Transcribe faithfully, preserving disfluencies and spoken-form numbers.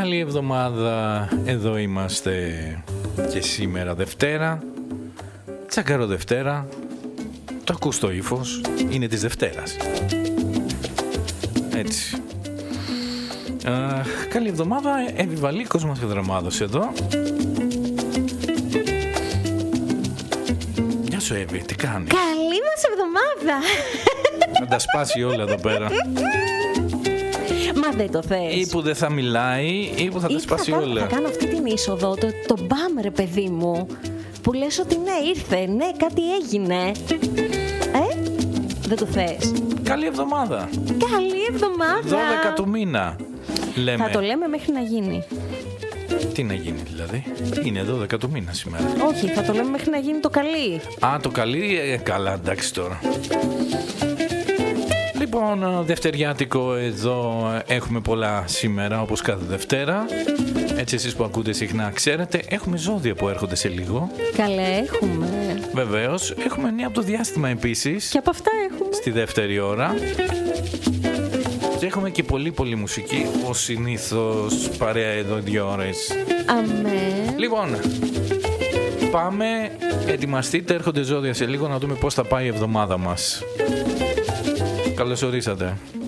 Καλή εβδομάδα, εδώ είμαστε και σήμερα Δευτέρα, τσακαρό Δευτέρα, το ακούς το ύφος, είναι της Δευτέρας. Έτσι. Α, καλή εβδομάδα, Εβιβαλίκος μας Δραμάδος εδώ. Γεια σου Εύη, τι κάνεις? Καλή μας εβδομάδα. Να τα σπάσει όλα εδώ πέρα. Μα δεν το θες? Ή που δεν θα μιλάει ή που θα τα σπάσει θα όλα. κάνω, θα κάνω αυτή την είσοδο, το, το μπαμ ρε παιδί μου, που λες ότι ναι ήρθε, ναι κάτι έγινε. Ε, δεν το θες? Καλή εβδομάδα. Καλή εβδομάδα. δώδεκα του μήνα λέμε. Θα το λέμε μέχρι να γίνει. Τι να γίνει δηλαδή? Είναι δώδεκα του μήνα σήμερα. Όχι, θα το λέμε μέχρι να γίνει το καλή. Α, το καλή, ε, καλά, εντάξει τώρα. Λοιπόν, δευτεριάτικο εδώ έχουμε πολλά σήμερα, όπως κάθε Δευτέρα. Έτσι εσείς που ακούτε συχνά ξέρετε, έχουμε ζώδια που έρχονται σε λίγο. Καλέ, έχουμε. Βεβαίως, έχουμε νέα από το διάστημα επίσης. Και από αυτά έχουμε. Στη δεύτερη ώρα. Και έχουμε και πολύ πολύ μουσική, ως συνήθως παρέα εδώ δύο ώρες. Αμέ. Λοιπόν, πάμε, ετοιμαστείτε, έρχονται ζώδια σε λίγο να δούμε πώς θα πάει η εβδομάδα μας. Καλώς ορίσατε.